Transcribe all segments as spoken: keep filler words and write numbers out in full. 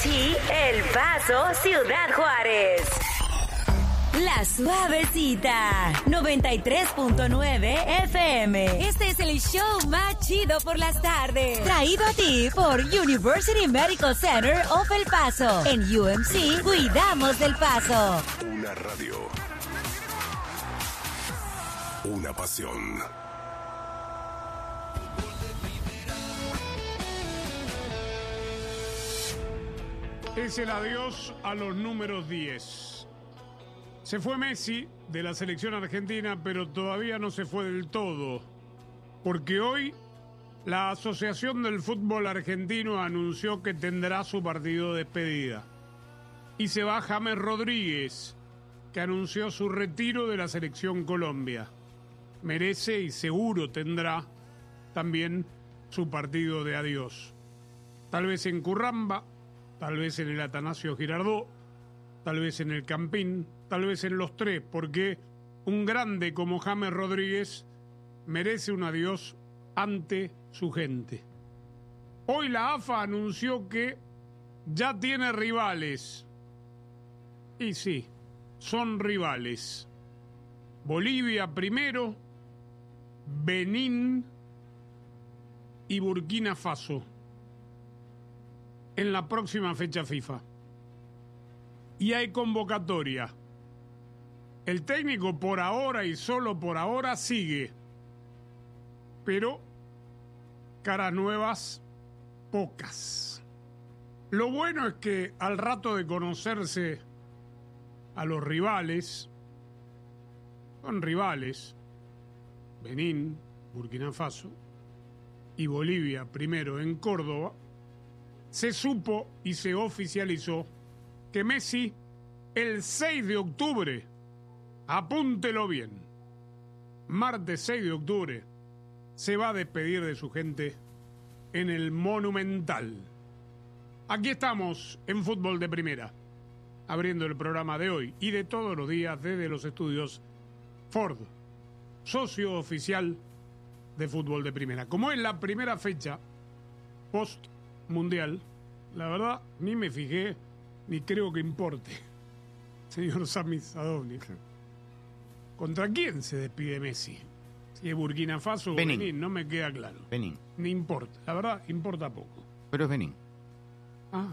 M C, El Paso, Ciudad Juárez. La Suavecita, noventa y tres punto nueve F M. Este es el show más chido por las tardes. Traído a ti por University Medical Center of El Paso. En U M C, cuidamos del Paso. Una radio. Una pasión. Es el adiós a los números diez. Se fue Messi de la selección argentina, pero todavía no se fue del todo, porque hoy la Asociación del Fútbol Argentino anunció que tendrá su partido de despedida. Y se va James Rodríguez, que anunció su retiro de la selección Colombia. Merece y seguro tendrá también su partido de adiós. Tal vez en Curramba, tal vez en el Atanasio Girardot, tal vez en el Campín, tal vez en los tres, porque un grande como James Rodríguez merece un adiós ante su gente. Hoy la A F A anunció que ya tiene rivales. Y sí, son rivales. Bolivia primero, Benín y Burkina Faso en la próxima fecha FIFA. Y hay convocatoria. El técnico por ahora y solo por ahora sigue. Pero caras nuevas, pocas. Lo bueno es que al rato de conocerse a los rivales, son rivales, Benín, Burkina Faso y Bolivia primero en Córdoba, se supo y se oficializó que Messi el seis de octubre, apúntelo bien, martes seis de octubre, se va a despedir de su gente en el Monumental. Aquí estamos en Fútbol de Primera, abriendo el programa de hoy y de todos los días desde los estudios Ford, socio oficial de Fútbol de Primera. Como es la primera fecha post-mundial, la verdad ni me fijé ni creo que importe, señor Sami Sadovnik. ¿Contra quién se despide Messi? Si es Burkina Faso o Benín. Benín, no me queda claro. Benín. Ni importa, la verdad, importa poco. Pero es Benín. Ah.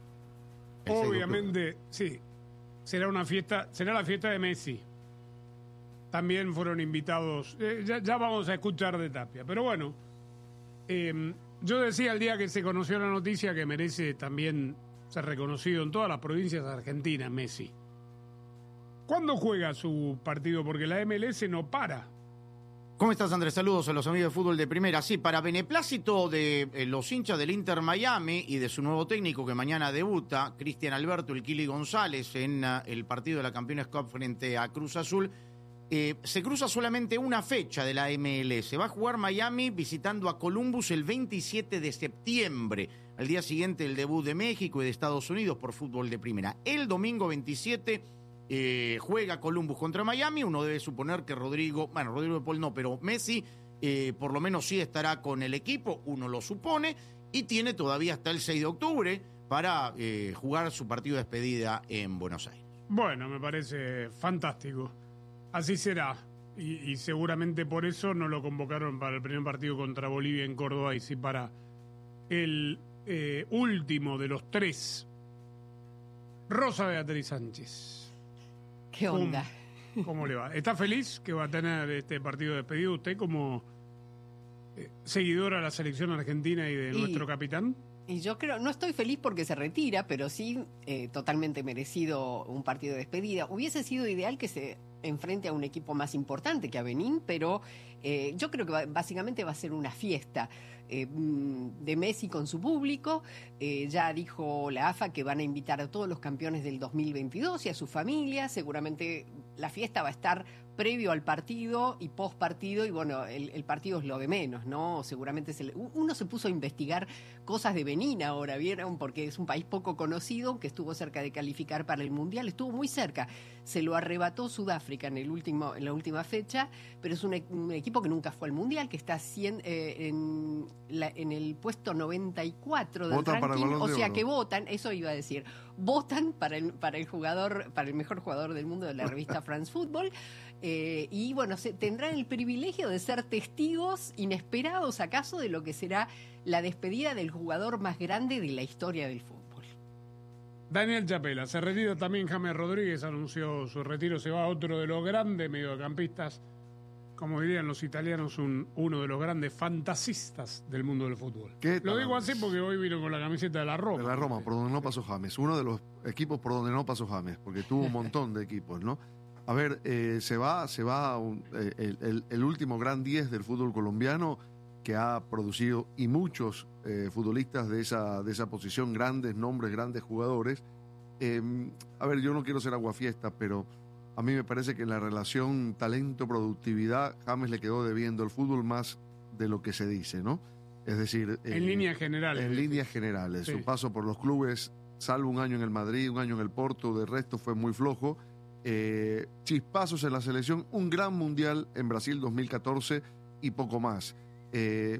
Obviamente, sí. Será una fiesta, será la fiesta de Messi. También fueron invitados, eh, ya, ya vamos a escuchar de Tapia. Pero bueno, eh, yo decía el día que se conoció la noticia que merece también ser reconocido en todas las provincias argentinas, Messi. ¿Cuándo juega su partido? Porque la M L S no para. ¿Cómo estás, Andrés? Saludos a los amigos de Fútbol de Primera. Sí, para beneplácito de eh, los hinchas del Inter Miami y de su nuevo técnico que mañana debuta, Cristian Alberto, el Kili González, en uh, el partido de la Campeones Cup frente a Cruz Azul, eh, se cruza solamente una fecha de la M L S. Va a jugar Miami visitando a Columbus el veintisiete de septiembre. Al día siguiente el debut de México y de Estados Unidos por Fútbol de Primera. El domingo veintisiete eh, juega Columbus contra Miami. Uno debe suponer que Rodrigo, bueno, Rodrigo de Paul no, pero Messi eh, por lo menos sí estará con el equipo, uno lo supone, y tiene todavía hasta el seis de octubre para eh, jugar su partido de despedida en Buenos Aires. Bueno, me parece fantástico. Así será. Y, y seguramente por eso no lo convocaron para el primer partido contra Bolivia en Córdoba, y sí para el eh, último de los tres. Rosa Beatriz Sánchez. ¿Qué onda? ¿Cómo, cómo le va? ¿Está feliz que va a tener este partido de despedido usted como eh, seguidora de la selección argentina y de y, nuestro capitán? Y yo creo, no estoy feliz porque se retira, pero sí eh, totalmente merecido un partido de despedida. Hubiese sido ideal que se enfrente a un equipo más importante que a Benín, pero eh, yo creo que va, básicamente va a ser una fiesta eh, de Messi con su público. Eh, ya dijo la A F A que van a invitar a todos los campeones del dos mil veintidós y a su familia. Seguramente la fiesta va a estar previo al partido y post partido, y bueno, el, el partido es lo de menos, ¿no? Seguramente se le, uno se puso a investigar cosas de Benín ahora, ¿vieron? Porque es un país poco conocido, que estuvo cerca de calificar para el Mundial, estuvo muy cerca, se lo arrebató Sudáfrica en el último, en la última fecha, pero es un, un equipo equipo que nunca fue al Mundial, que está cien, eh, en, la, en el puesto noventa y cuatro del votan ranking, para el Balón o de sea Oro. que votan, eso iba a decir, votan para el, para el jugador, para el mejor jugador del mundo de la revista France Football, eh, y bueno, se, tendrán el privilegio de ser testigos inesperados acaso de lo que será la despedida del jugador más grande de la historia del fútbol. Daniel Chapela, se retira también James Rodríguez, anunció su retiro, se va a otro de los grandes mediocampistas, como dirían los italianos, un, uno de los grandes fantasistas del mundo del fútbol. ¿Qué Lo tal? digo así porque hoy vino con la camiseta de la Roma. De la Roma, por donde no pasó James. Uno de los equipos por donde no pasó James, porque tuvo un montón de equipos, ¿no? A ver, eh, se va, se va un, eh, el, el, el último gran diez del fútbol colombiano que ha producido y muchos eh, futbolistas de esa, de esa posición, grandes nombres, grandes jugadores. Eh, a ver, yo no quiero ser aguafiesta, pero a mí me parece que en la relación talento-productividad, James le quedó debiendo el fútbol más de lo que se dice, ¿no? Es decir... En eh, líneas generales. En líneas generales. Sí. Su paso por los clubes, salvo un año en el Madrid, un año en el Porto, de resto fue muy flojo. Eh, chispazos en la selección, un gran mundial en Brasil dos mil catorce y poco más. Eh,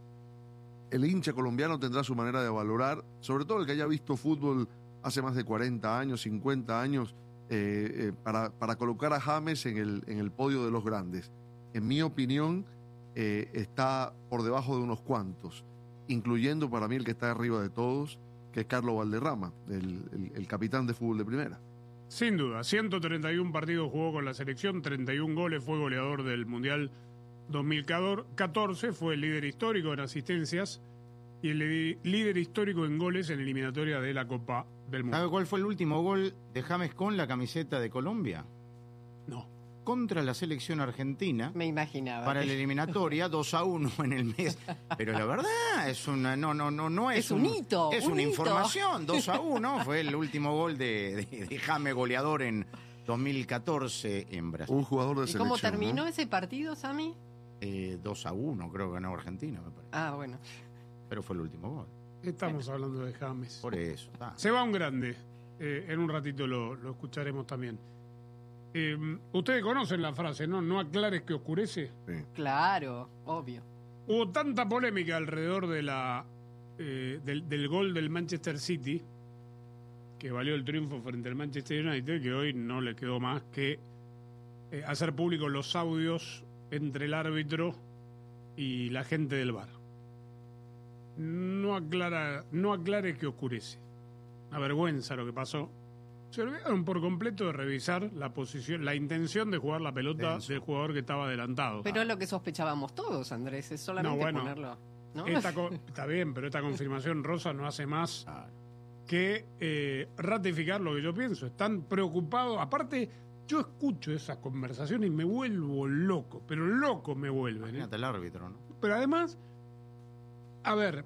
el hincha colombiano tendrá su manera de valorar, sobre todo el que haya visto fútbol hace más de cuarenta años, cincuenta años, eh, eh, para, para colocar a James en el, en el podio de los grandes. En mi opinión, eh, está por debajo de unos cuantos, incluyendo para mí el que está arriba de todos, que es Carlos Valderrama, el, el, el capitán de fútbol de primera. Sin duda, ciento treinta y uno partidos jugó con la selección, treinta y uno goles, fue goleador del Mundial dos mil catorce, fue el líder histórico en asistencias y el líder histórico en goles en eliminatoria de la Copa del Mundo. ¿Sabe cuál fue el último gol de James con la camiseta de Colombia? No. Contra la selección argentina. Me imaginaba. Para la eliminatoria, dos a uno en el mes. Pero la verdad, es una, no, no, no, no es, Es un hito, Es un una hito. información, dos a uno. Fue el último gol de, de, de James goleador en dos mil catorce en Brasil. Un jugador de ¿Y selección. cómo terminó ¿no? ese partido, Sami? Eh, dos a uno, creo que ganó Argentina, me parece. Ah, bueno. Pero fue el último gol. Estamos hablando de James. Por eso. Ah. Se va un grande. Eh, en un ratito lo, lo escucharemos también. Eh, ustedes conocen la frase, ¿no? No aclares que oscurece. Sí. Claro, obvio. Hubo tanta polémica alrededor de la eh, del, del gol del Manchester City, que valió el triunfo frente al Manchester United, que hoy no le quedó más que eh, hacer públicos los audios entre el árbitro y la gente del V A R. No aclara, no aclare que oscurece. Una vergüenza lo que pasó. Se olvidaron por completo de revisar la posición, la intención de jugar la pelota Denso. del jugador que estaba adelantado. Pero es lo que sospechábamos todos, Andrés, es solamente No, bueno. ponerlo. ¿no? Esta co- está bien, pero esta confirmación, Rosa, no hace más Ah. que eh, ratificar lo que yo pienso. Están preocupados. Aparte, yo escucho esas conversaciones y me vuelvo loco, pero loco me vuelven. ¿eh? Imagínate el árbitro, ¿no? Pero además, a ver,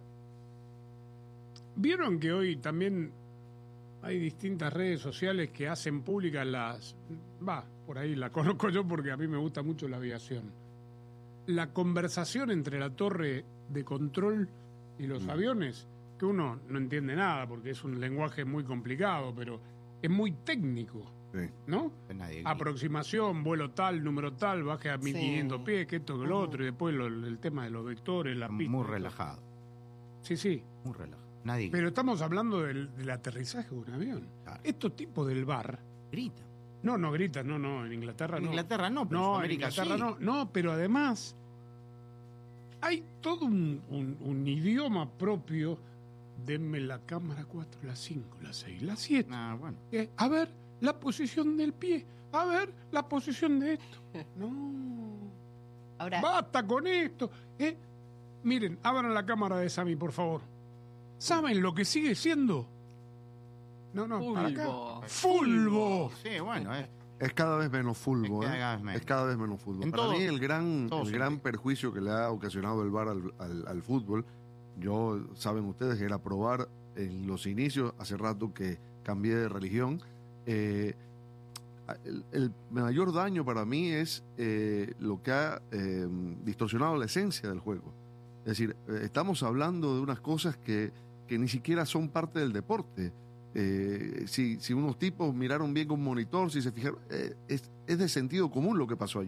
vieron que hoy también hay distintas redes sociales que hacen públicas las... Va, por ahí la conozco yo porque a mí me gusta mucho la aviación. La conversación entre la torre de control y los Mm. aviones, que uno no entiende nada porque es un lenguaje muy complicado, pero es muy técnico, Sí. ¿no? Que nadie- Aproximación, vuelo tal, número tal, baje a mil quinientos Sí. pies, que esto, que lo Ujú. otro, y después lo- el tema de los vectores, la pista. Muy relajado, Sí, sí. muy relajado. Nadie Pero estamos hablando del, del aterrizaje de un avión. Claro. Estos tipos del bar, grita. no, no gritan, no, no, en Inglaterra En no. Inglaterra no, pero en No, en Sudamérica Inglaterra sí. no. No, pero además hay todo un, un- un idioma propio. Denme la cámara cuatro, la cinco, la seis, la siete. Ah, bueno. Eh, a ver, la posición del pie. A ver, la posición de esto. No. Ahora, Basta con esto. ¿eh? Miren, abran la cámara de Sammy, por favor. ¿Saben lo que sigue siendo? No, no, para acá. Fulbo. Fulbo. Sí, bueno, eh. Es cada vez menos fútbol. Es ¿eh? cada vez menos. Es cada vez menos fútbol. En Para todo- mí el gran, todo el gran sentido. perjuicio que le ha ocasionado el V A R al, al- al fútbol, yo, saben ustedes, que era probar en los inicios, hace rato que cambié de religión, eh, el, el mayor daño para mí es eh, lo que ha eh, distorsionado la esencia del juego. Es decir, eh, estamos hablando de unas cosas que, que ni siquiera son parte del deporte. Eh, si, si unos tipos miraron bien con monitor, si se fijaron, eh, es, es de sentido común lo que pasó allí.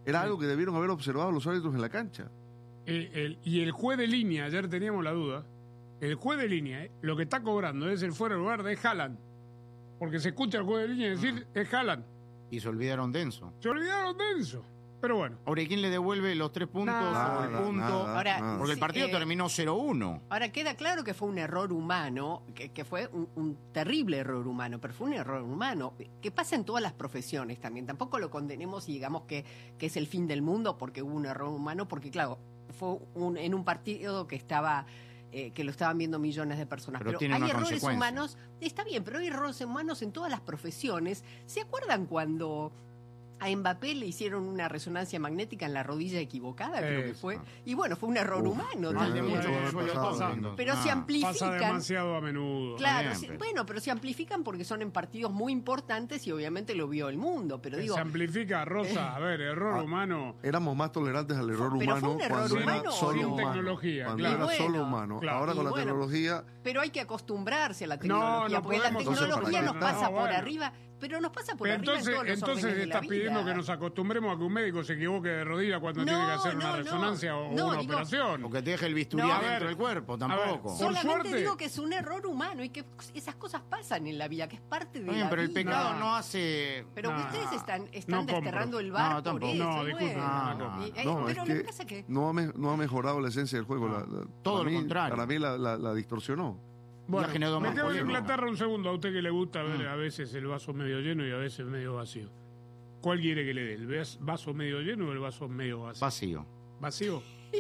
Era algo que debieron haber observado los árbitros en la cancha. El, el, y el juez de línea, ayer teníamos la duda, el juez de línea, eh, lo que está cobrando es el fuera de lugar de Haaland. Porque se escucha al juez de línea decir, es Haaland. Y se olvidaron de Enzo. Se olvidaron de eso. Pero bueno. Ahora, ¿y quién le devuelve los tres puntos Nada, o el punto? nada, Ahora, nada. Porque el partido eh, terminó cero uno. Ahora queda claro que fue un error humano, que, que fue un, un terrible error humano, pero fue un error humano, que pasa en todas las profesiones también. Tampoco lo condenemos y digamos que, que es el fin del mundo porque hubo un error humano, porque claro, fue un, en un partido que estaba... Eh, que lo estaban viendo millones de personas. Pero Pero, tiene hay una errores consecuencia. humanos, está bien, pero hay errores humanos en todas las profesiones. ¿Se acuerdan cuando a Mbappé le hicieron una resonancia magnética en la rodilla equivocada, creo que Eso. fue? Y bueno, fue un error Uf, humano. pero también. mucho eso consuelo pasaba, pasa. ¿no? Pero Ah, se amplifican. Pasa demasiado a menudo. Claro, Bien, sí, pero- bueno, pero se amplifican porque son en partidos muy importantes y obviamente lo vio el mundo. Pero Que digo, se amplifica, Rosa. A ver, error Ah, humano. Éramos más tolerantes al error Pero fue humano un error cuando humano era o solo no? humano. Sin tecnología, Cuando claro. era Y solo bueno, humano. claro. Ahora Y con la bueno. tecnología, pero hay que acostumbrarse a la No, tecnología, no porque la podemos tecnología nos acostumbrarnos. pasa No, por bueno. arriba, pero nos pasa por Pero arriba entonces, en todos los entonces órdenes de la estás pidiendo vida. que nos acostumbremos a que un médico se equivoque de rodilla cuando No, tiene que hacer una no, no. resonancia o No, una digo- operación. Porque te deja el bisturí No. adentro A ver, del cuerpo, a ver, tampoco. por Solamente suerte- digo que es un error humano y que esas cosas pasan en la vida, que es parte de Está bien, la pero el vida. pecado No. no hace... Pero No, ustedes están, están no compro. desterrando el bar No, por tampoco. eso. No, disculpe, bueno. no, no, Y- eh, no, es pero lo que que pasa es que... no ha, me- no ha mejorado la esencia del juego. No. La- la- Todo para lo mí- contrario. Para mí la, la- la distorsionó. Bueno, Ya generó más metemos en polémica. Inglaterra un segundo. A usted que le gusta ver Mm. a veces el vaso medio lleno y a veces medio vacío. ¿Cuál quiere que le dé? ¿El vas- vaso medio lleno o el vaso medio vacío? Vacío. ¿Vacío?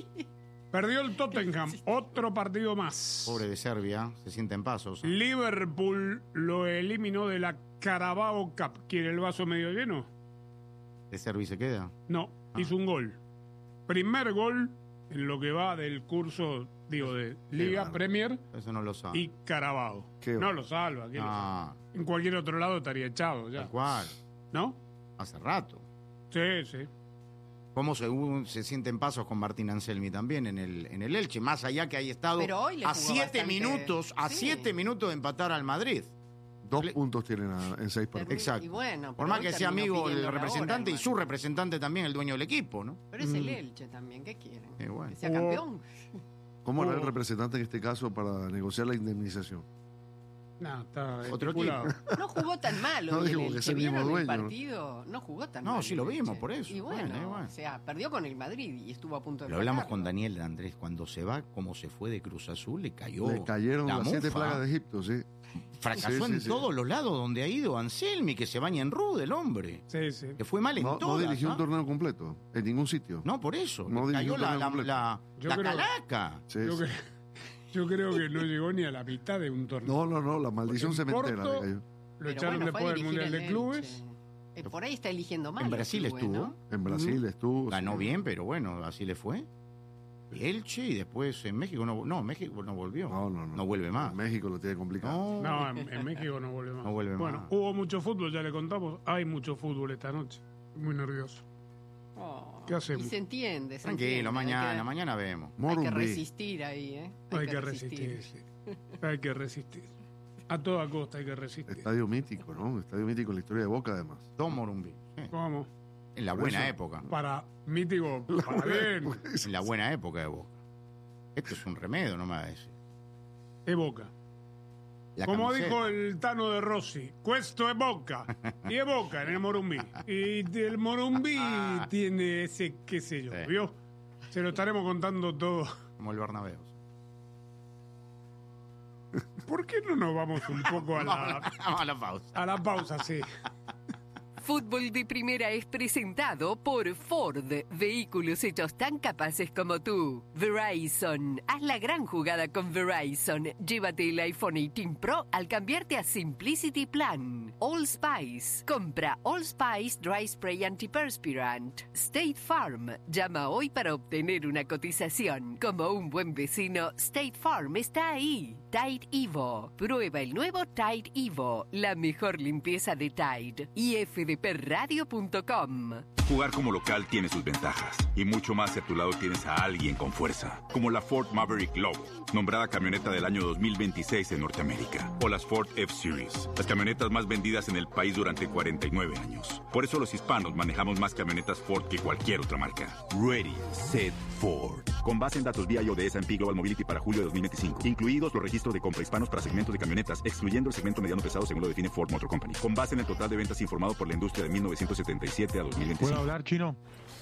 Perdió el Tottenham. Otro partido más. Pobre de Serbia, se sienten pasos. Liverpool lo eliminó de la Carabao Cup. ¿Quiere el vaso medio lleno? ¿De Serbia se queda? No, Ah. hizo un gol. Primer gol en lo que va del curso, digo, de Liga, bárbaro. Premier Eso no lo sabe. y Carabao. Qué No bárbaro. lo salva. ¿quién lo salva? Ah, En cualquier otro lado estaría echado ya. tal cual. ¿No? Hace rato. Sí, sí. ¿Cómo se, se sienten pasos con Martín Anselmi también en el, en el Elche? Más allá que haya estado Pero hoy le a jugó siete bastante- minutos, a sí. siete minutos de empatar al Madrid. Dos Le- puntos tienen a- en seis partidos. Exacto. Y bueno, Por pero más hoy que sea terminó amigo el pidiendo la representante hora, y su hermano. representante también el dueño del equipo, ¿no? Pero es el Mm. Elche también, ¿qué quieren? Eh, bueno. Que sea Oh. campeón. ¿Cómo hará el Oh. representante en este caso para negociar la indemnización? No, está Otro estipulado. No jugó tan mal No hoy digo el que Elche. es el mismo ¿Vieron el dueño, ¿no? partido? No jugó tan No, mal. sí el lo vimos, Elche. por eso. Y bueno, Bueno, eh, bueno. o sea, perdió con el Madrid y estuvo a punto de Lo hablamos empatarlo. con Daniel Andrés. Cuando se va, como se fue de Cruz Azul, le cayó. Le cayeron la las siete mufa. plagas de Egipto, sí. Fracasó Sí, sí, en sí. todos los lados donde ha ido Anselmi, que se baña en rude el hombre. Sí, sí. Que fue mal en No, no todas. dirigió ¿ah? un torneo completo, en ningún sitio. No, por eso. No le dirigió cayó un la, torneo la, completo. la, Yo la creo- calaca. Sí, Yo, sí. cre- yo creo que no llegó ni a la mitad de un torneo. No, no, no, la maldición Porque en cementera Porto- le cayó. Lo Pero echaron bueno, fue a después del dirigir Mundial el de Clubes. Elche. Eh, por ahí está eligiendo mal. En los Brasil clubes, estuvo. ¿no? En Brasil estuvo. Ganó sí. bien, pero bueno, así le fue. Elche y después en México no, no, México no volvió. No, no, no. No vuelve más. México lo tiene complicado. No, No, en, en México no vuelve más. No vuelve bueno, más. hubo mucho fútbol, ya le contamos. Hay mucho fútbol esta noche. Muy nervioso. Oh, ¿Qué hacemos? Y se entiende, se tranquilo, entiende. mañana, Hay que, mañana vemos. hay que Morumbi. resistir ahí, ¿eh? Hay, que resistir. sí. Hay que resistir. A toda costa hay que resistir. Estadio mítico, ¿no? Estadio mítico en la historia de Boca, además. Dos Morumbí. sí. ¿Cómo? En la Por buena eso. época. Para mítico, para bien. En la buena época de Boca. Esto es un remedio, no me va a decir. Es Boca. La Como camiseta. dijo el Tano de Rossi, questo es Boca. Y es Boca en el Morumbí. Y el Morumbí tiene ese, qué sé yo, Sí. ¿vio? Se lo estaremos contando todo. Como el Bernabéu. ¿Por qué no nos vamos un poco a la, Vamos a la pausa. a la pausa, sí? Fútbol de Primera es presentado por Ford, vehículos hechos tan capaces como tú. Verizon, haz la gran jugada con Verizon. Llévate el iPhone dieciocho Pro al cambiarte a Simplicity Plan. Allspice, compra Allspice Dry Spray Antiperspirant. State Farm, llama hoy para obtener una cotización. Como un buen vecino, State Farm está ahí. Tide Evo, prueba el nuevo Tide Evo, la mejor limpieza de Tide. Y F de f p radio punto com. Jugar como local tiene sus ventajas y mucho más si a tu lado tienes a alguien con fuerza, como la Ford Maverick Low, nombrada camioneta del año dos mil veintiséis en Norteamérica, o las Ford F-Series, las camionetas más vendidas en el país durante cuarenta y nueve años. Por eso los hispanos manejamos más camionetas Ford que cualquier otra marca. Ready, Set, Ford. Con base en datos V I O de S and P Global Mobility para julio de dos mil veinticinco, incluidos los registros de compra hispanos para segmentos de camionetas, excluyendo el segmento mediano pesado según lo define Ford Motor Company. Con base en el total de ventas informado por la industria de mil novecientos setenta y siete a dos mil veinticinco. ¿Puedo hablar chino?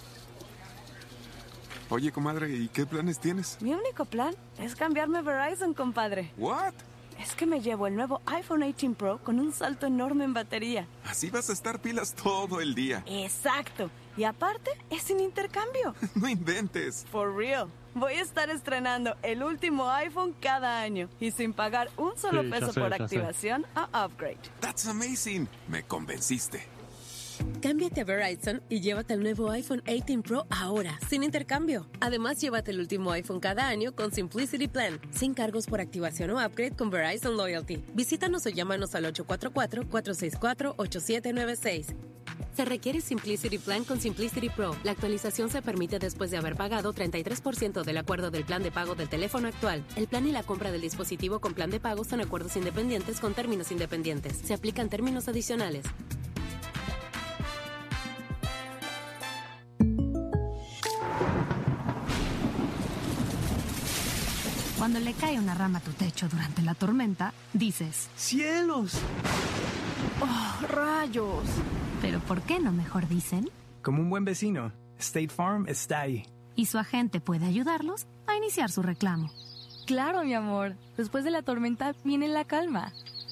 Oye, comadre, ¿y qué planes tienes? Mi único plan es cambiarme a Verizon, compadre. ¿What? Es que me llevo el nuevo iPhone dieciocho Pro con un salto enorme en batería. Así vas a estar pilas todo el día. Exacto. Y aparte, es sin intercambio. No inventes. For real. Voy a estar estrenando el último iPhone cada año y sin pagar un solo Sí, peso ya sé, por ya activación a upgrade. That's amazing. Me convenciste. Cámbiate a Verizon y llévate el nuevo iPhone dieciocho Pro ahora, sin intercambio. Además, llévate el último iPhone cada año con Simplicity Plan, sin cargos por activación o upgrade con Verizon Loyalty. Visítanos o llámanos al ocho cuatro cuatro, cuatro seis cuatro, ocho siete nueve seis. Se requiere Simplicity Plan con Simplicity Pro. La actualización se permite después de haber pagado treinta y tres por ciento del acuerdo del plan de pago del teléfono actual. El plan y la compra del dispositivo con plan de pago son acuerdos independientes con términos independientes. Se aplican términos adicionales. Cuando le cae una rama a tu techo durante la tormenta, dices: ¡cielos! ¡Oh, rayos! Pero ¿por qué no mejor dicen? Como un buen vecino, State Farm está ahí. Y su agente puede ayudarlos a iniciar su reclamo. Claro, mi amor. Después de la tormenta viene la calma.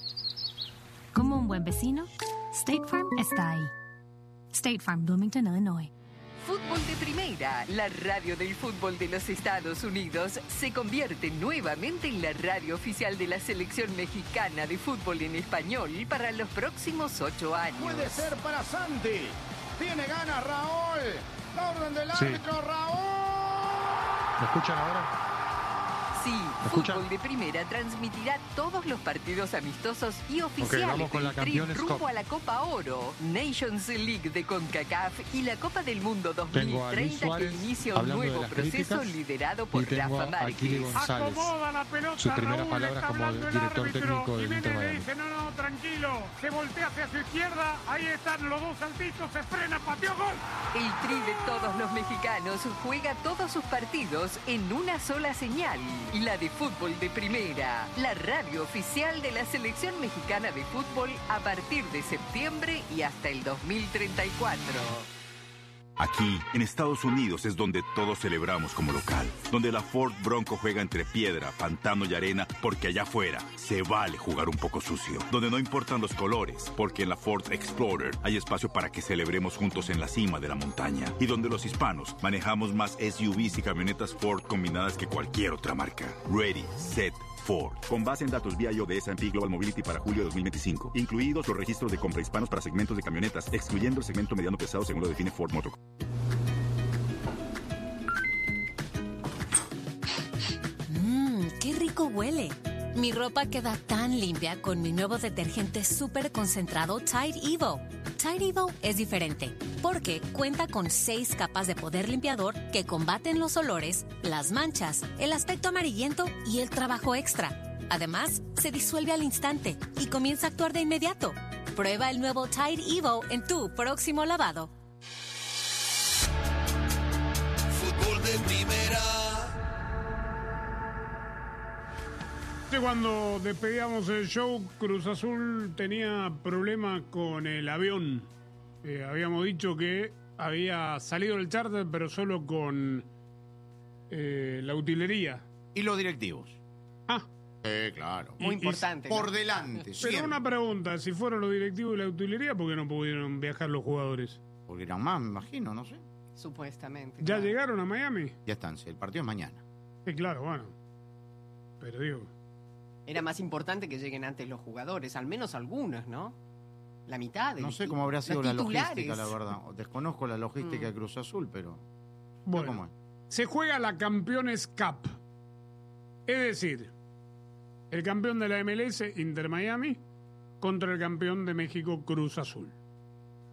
Como un buen vecino, State Farm está ahí. State Farm, Bloomington, Illinois. Fútbol de Primera, la radio del fútbol de los Estados Unidos, se convierte nuevamente en la radio oficial de la selección mexicana de fútbol en español para los próximos ocho años. Puede ser para Santi. Tiene ganas Raúl. La orden del Sí. árbitro, Raúl. ¿Me escuchan ahora? Sí, escuchan? Fútbol de Primera transmitirá todos los partidos amistosos y oficiales vamos con del la Tri Campeones rumbo Cup. a la Copa Oro, Nations League de CONCACAF y la Copa del Mundo dos mil Tengo a Luis treinta Suárez que inicia un hablando de nuevo las proceso críticas liderado y por tengo Rafa a Kili Márquez. González. Acomoda la pelota, Su primera Raúl, palabra está como hablando el director árbitro. técnico del Jiménez Inter le Miami. dice, no, no, tranquilo, se voltea hacia su izquierda, ahí están los dos saltitos, se frena, pateó, gol. El Tri de todos los mexicanos juega todos sus partidos en una sola señal, la de Fútbol de Primera, la radio oficial de la selección mexicana de fútbol a partir de septiembre y hasta el dos mil treinta y cuatro. Aquí, en Estados Unidos, es donde todos celebramos como local. Donde la Ford Bronco juega entre piedra, pantano y arena, porque allá afuera se vale jugar un poco sucio. Donde no importan los colores, porque en la Ford Explorer hay espacio para que celebremos juntos en la cima de la montaña. Y donde los hispanos manejamos más S U Vs y camionetas Ford combinadas que cualquier otra marca. Ready, Set, Ford. Con base en datos V I O de S and P Global Mobility para julio de dos mil veinticinco, incluidos los registros de compra hispanos para segmentos de camionetas, excluyendo el segmento mediano pesado según lo define Ford Motor. Mmm, qué rico huele. Mi ropa queda tan limpia con mi nuevo detergente súper concentrado Tide Evo. Tide Evo es diferente porque cuenta con seis capas de poder limpiador que combaten los olores, las manchas, el aspecto amarillento y el trabajo extra. Además, se disuelve al instante y comienza a actuar de inmediato. Prueba el nuevo Tide Evo en tu próximo lavado. Fútbol de Primera. Cuando despedíamos el show, Cruz Azul tenía problemas con el avión. Eh, habíamos dicho que había salido el charter, pero solo con eh, la utilería. Y los directivos. Ah. Eh, claro. Muy Y- importante. Por ¿no? delante, Pero siempre. una pregunta, si fueron los directivos y la utilería, ¿por qué no pudieron viajar los jugadores? Porque eran más, me imagino, no sé. Supuestamente. ¿Ya claro. llegaron a Miami? Ya están, sí, el partido es mañana. Sí, claro, bueno. Pero digo, Era más importante que lleguen antes los jugadores, al menos algunos, ¿no? La mitad de No los sé ti- cómo habrá sido los la titulares. logística, la verdad. Desconozco la logística de Mm. Cruz Azul, pero... bueno, ¿Cómo es? se juega la Campeones Cup. Es decir, el campeón de la M L S, Inter Miami, contra el campeón de México, Cruz Azul.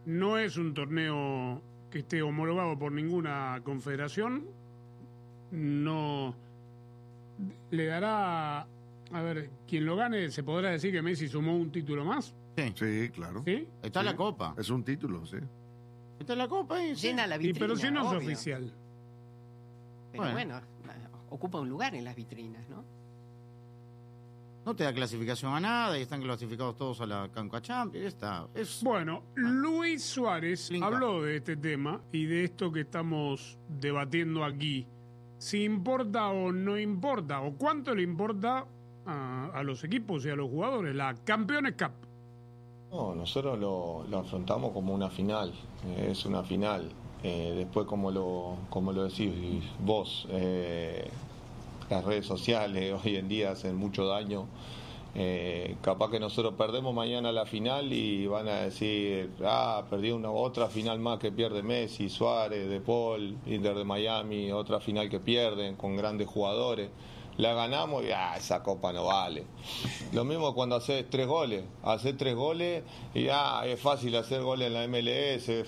no es un torneo que esté homologado por ninguna confederación. No le dará, a ver, quien lo gane, ¿se podrá decir que Messi sumó un título más? Sí, sí, claro. ¿Sí? Está sí. la copa. Es un título, sí. Está la copa y llena la Y vitrina. pero si no es obvio. oficial. Pero Bueno. bueno. ocupa un lugar en las vitrinas, ¿no? No te da clasificación a nada y están clasificados todos a la Conca Champions. Está, es... Bueno, Luis Suárez Linka. habló de este tema y de esto que estamos debatiendo aquí. Si importa o no importa, o cuánto le importa a, a los equipos y a los jugadores, la Campeones Cup. No, nosotros lo, lo afrontamos como una final, eh, es una final. Eh, después, como lo, como lo decís vos, eh, las redes sociales hoy en día hacen mucho daño. Eh, capaz que nosotros perdemos mañana la final y van a decir, ah, perdí una otra final más que pierde Messi, Suárez, De Paul, Inter de Miami, otra final que pierden con grandes jugadores. La ganamos y ah, esa copa no vale. Lo mismo cuando haces tres goles, haces tres goles y ah, es fácil hacer goles en la M L S,